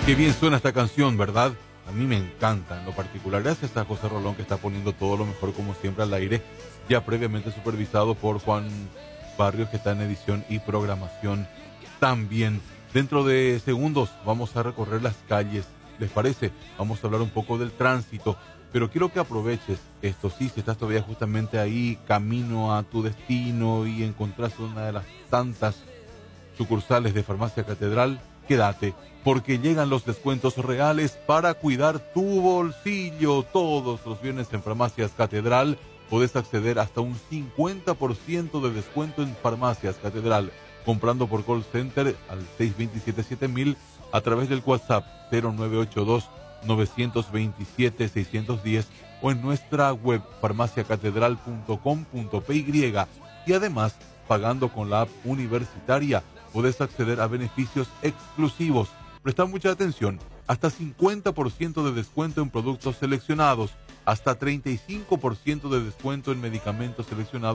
Qué bien suena esta canción, ¿verdad? A mí me encanta, en lo particular. Gracias a José Rolón, que está poniendo todo lo mejor, como siempre, al aire, ya previamente supervisado por Juan Barrios, que está en edición y programación también. Dentro de segundos vamos a recorrer las calles. ¿Les parece? Vamos a hablar un poco del tránsito, pero quiero que aproveches esto. Sí, si estás todavía justamente ahí, camino a tu destino y encontraste una de las tantas sucursales de Farmacia Catedral, quédate, porque llegan los descuentos reales para cuidar tu bolsillo. Todos los viernes en Farmacias Catedral puedes acceder hasta un 50% de descuento en Farmacias Catedral, comprando por call center al 627-7000, a través del WhatsApp 0982-927-610 o en nuestra web farmaciacatedral.com.py. Y además, pagando con la app universitaria, puedes acceder a beneficios exclusivos. Presta mucha atención: hasta 50% de descuento en productos seleccionados, hasta 35% de descuento en medicamentos seleccionados